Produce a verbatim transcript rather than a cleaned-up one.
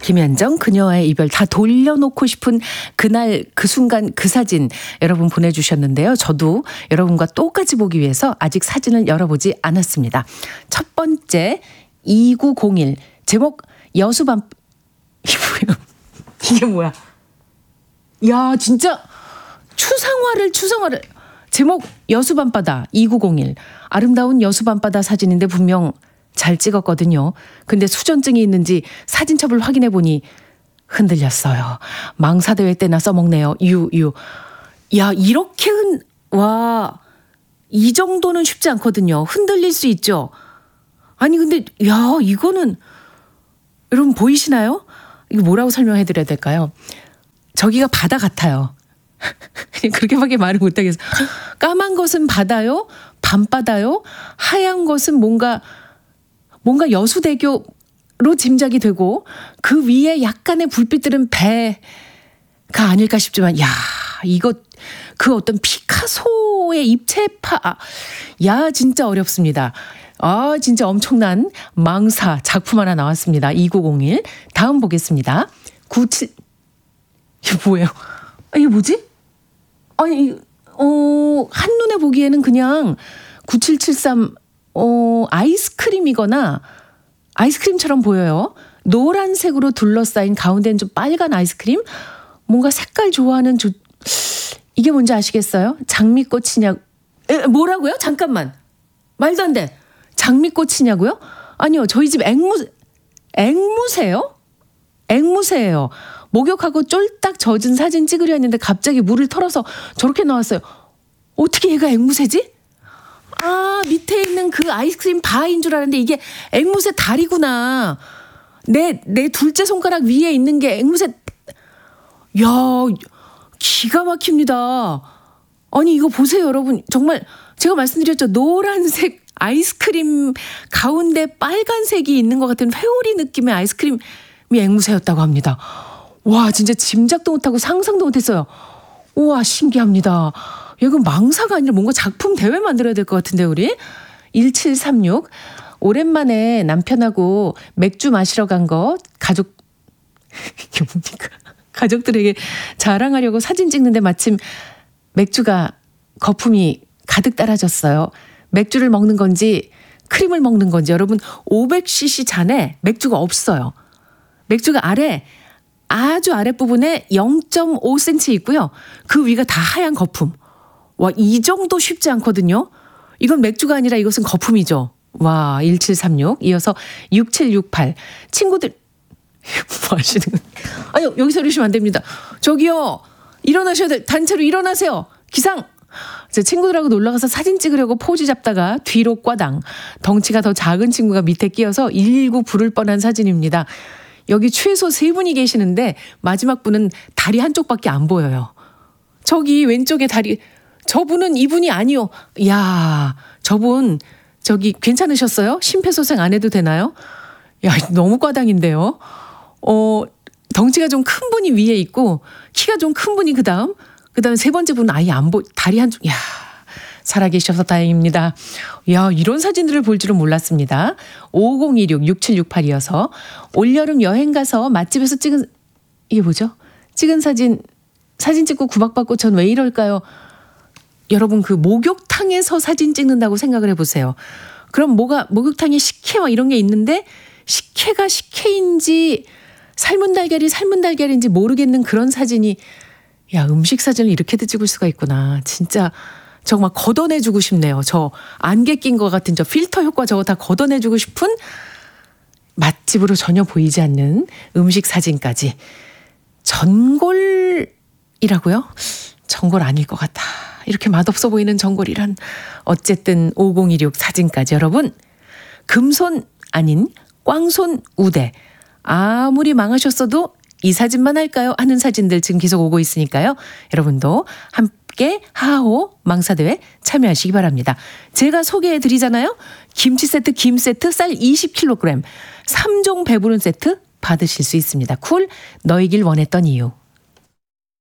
김현정 그녀와의 이별 다 돌려놓고 싶은 그날 그 순간 그 사진 여러분 보내주셨는데요. 저도 여러분과 똑같이 보기 위해서 아직 사진을 열어보지 않았습니다. 첫 번째 이구공일 제목 여수밤 이게 뭐야? 이게 뭐야? 야 진짜 추상화를 추상화를 제목 여수밤바다 이구공일 아름다운 여수밤바다 사진인데 분명 잘 찍었거든요. 근데 수전증이 있는지 사진첩을 확인해 보니 흔들렸어요. 망사대회 때나 써먹네요. 유유. 야 이렇게 흔 와 이 정도는 쉽지 않거든요. 흔들릴 수 있죠. 아니 근데 야 이거는 여러분 보이시나요? 이거 뭐라고 설명해 드려야 될까요? 저기가 바다 같아요. 그렇게밖에 말을 못하겠어. 까만 것은 바다요, 밤바다요, 하얀 것은 뭔가 뭔가 여수대교로 짐작이 되고 그 위에 약간의 불빛들은 배가 아닐까 싶지만 야 이거 그 어떤 피카소의 입체파 아, 야 진짜 어렵습니다. 아 진짜 엄청난 망사 작품 하나 나왔습니다. 이구공일 다음 보겠습니다. 구칠 이게 뭐예요? 아, 이게 뭐지? 아니 어, 한눈에 보기에는 그냥 구칠칠삼 어, 아이스크림이거나 아이스크림처럼 보여요. 노란색으로 둘러싸인 가운데는 좀 빨간 아이스크림? 뭔가 색깔 좋아하는 조... 이게 뭔지 아시겠어요? 장미꽃이냐 에, 뭐라고요? 잠깐만. 말도 안 돼. 장미꽃이냐고요? 아니요. 저희 집 앵무 앵무새요? 앵무새예요. 목욕하고 쫄딱 젖은 사진 찍으려 했는데 갑자기 물을 털어서 저렇게 나왔어요. 어떻게 얘가 앵무새지? 아 밑에 있는 그 아이스크림 바인 줄 알았는데 이게 앵무새 다리구나. 내, 내 둘째 손가락 위에 있는 게 앵무새. 야 기가 막힙니다. 아니 이거 보세요 여러분. 정말 제가 말씀드렸죠. 노란색 아이스크림 가운데 빨간색이 있는 것 같은 회오리 느낌의 아이스크림이 앵무새였다고 합니다. 와 진짜 짐작도 못하고 상상도 못했어요. 우와 신기합니다. 이건 망사가 아니라 뭔가 작품 대회 만들어야 될 것 같은데 우리. 일칠삼육 오랜만에 남편하고 맥주 마시러 간 거 가족 이게 뭡니까? 가족들에게 자랑하려고 사진 찍는데 마침 맥주가 거품이 가득 따라졌어요. 맥주를 먹는 건지 크림을 먹는 건지 여러분 오백 씨씨 잔에 맥주가 없어요. 맥주가 아래 아주 아랫부분에 영 점 오 센티미터 있고요. 그 위가 다 하얀 거품. 와, 이 정도 쉽지 않거든요. 이건 맥주가 아니라 이것은 거품이죠. 와, 일칠삼육 이어서 육칠육팔 친구들 뭐 하시는 거예요? 아니요, 여기서 이러시면 안 됩니다. 저기요, 일어나셔야 돼. 단체로 일어나세요. 기상. 제 친구들하고 놀러가서 사진 찍으려고 포즈 잡다가 뒤로 꽈당. 덩치가 더 작은 친구가 밑에 끼어서 일일구 부를 뻔한 사진입니다. 여기 최소 세 분이 계시는데 마지막 분은 다리 한쪽밖에 안 보여요. 저기 왼쪽에 다리 저분은 이분이 아니요. 야 저분 저기 괜찮으셨어요? 심폐소생 안 해도 되나요? 야 너무 과당인데요. 어 덩치가 좀 큰 분이 위에 있고 키가 좀 큰 분이 그다음 그다음에 세 번째 분은 아예 안 보 다리 한쪽. 야 살아계셔서 다행입니다. 야 이런 사진들을 볼 줄은 몰랐습니다. 오공이육 육칠육팔이어서 올여름 여행 가서 맛집에서 찍은 이게 뭐죠? 찍은 사진 사진 찍고 구박받고 전 왜 이럴까요? 여러분 그 목욕탕에서 사진 찍는다고 생각을 해보세요. 그럼 뭐가 목욕탕에 식혜와 이런 게 있는데 식혜가 식혜인지 삶은 달걀이 삶은 달걀인지 모르겠는 그런 사진이 야 음식 사진을 이렇게도 찍을 수가 있구나. 진짜 정말 걷어내주고 싶네요. 저 안개 낀 것 같은 저 필터 효과 저거 다 걷어내주고 싶은 맛집으로 전혀 보이지 않는 음식 사진까지. 전골이라고요? 전골 아닐 것 같아. 이렇게 맛없어 보이는 전골이란. 어쨌든 오공이육 사진까지 여러분. 금손 아닌 꽝손 우대. 아무리 망하셨어도 이 사진만 할까요? 하는 사진들 지금 계속 오고 있으니까요. 여러분도 함께 하하호 망사대회 참여하시기 바랍니다. 제가 소개해드리잖아요. 김치 세트, 김 세트, 쌀 이십 킬로그램, 삼 종 배부른 세트 받으실 수 있습니다. 쿨, 너이길 원했던 이유.